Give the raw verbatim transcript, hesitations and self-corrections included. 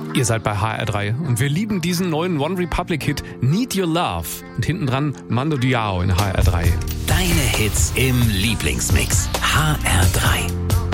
Ihr seid bei H R drei und wir lieben diesen neuen One Republic Hit Need Your Love und hinten dran Mando Diao in H R drei. Deine Hits im Lieblingsmix. H R drei.